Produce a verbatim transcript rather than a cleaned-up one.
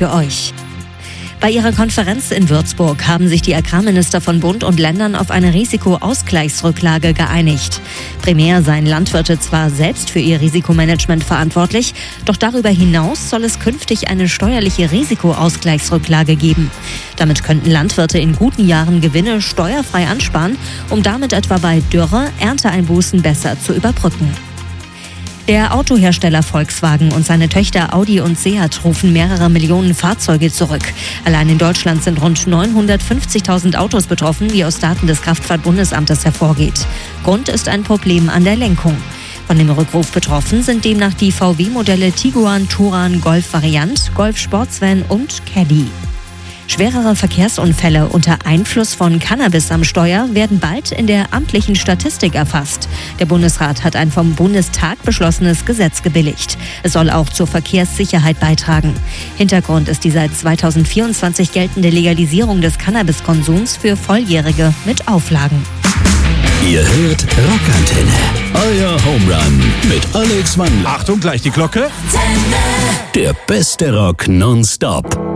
für euch. Bei ihrer Konferenz in Würzburg haben sich die Agrarminister von Bund und Ländern auf eine Risikoausgleichsrücklage geeinigt. Primär seien Landwirte zwar selbst für ihr Risikomanagement verantwortlich, doch darüber hinaus soll es künftig eine steuerliche Risikoausgleichsrücklage geben. Damit könnten Landwirte in guten Jahren Gewinne steuerfrei ansparen, um damit etwa bei Dürre Ernteeinbußen besser zu überbrücken. Der Autohersteller Volkswagen und seine Töchter Audi und Seat rufen mehrere Millionen Fahrzeuge zurück. Allein in Deutschland sind rund neunhundertfünfzigtausend Autos betroffen, wie aus Daten des Kraftfahrtbundesamtes hervorgeht. Grund ist ein Problem an der Lenkung. Von dem Rückruf betroffen sind demnach die V W-Modelle Tiguan, Touran, Golf Variant, Golf Sportsvan und Caddy. Schwerere Verkehrsunfälle unter Einfluss von Cannabis am Steuer werden bald in der amtlichen Statistik erfasst. Der Bundesrat hat ein vom Bundestag beschlossenes Gesetz gebilligt. Es soll auch zur Verkehrssicherheit beitragen. Hintergrund ist die seit zweitausendvierundzwanzig geltende Legalisierung des Cannabiskonsums für Volljährige mit Auflagen. Ihr hört Rockantenne, euer Home Run mit Alex Wandler. Achtung, gleich die Glocke. Der beste Rock nonstop.